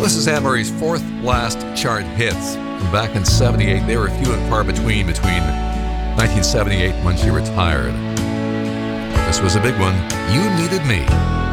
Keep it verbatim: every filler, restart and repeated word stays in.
This is Anne Murray's fourth last chart hits from back in seventy-eight. They were few and far between between nineteen seventy-eight when she retired. This was a big one. You Needed Me.